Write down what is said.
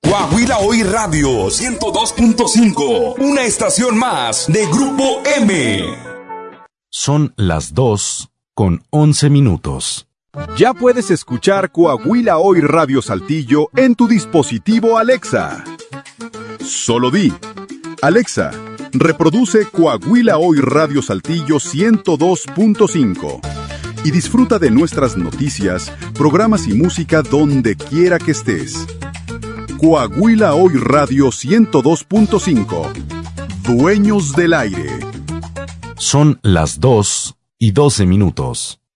Coahuila Hoy Radio 102.5, una estación más de Grupo M. Son las 2:11. Ya puedes escuchar Coahuila Hoy Radio Saltillo en tu dispositivo Alexa. Solo di: Alexa, reproduce Coahuila Hoy Radio Saltillo 102.5 y disfruta de nuestras noticias, programas y música donde quiera que estés. Coahuila Hoy Radio 102.5. Dueños del aire. Son las 2:12.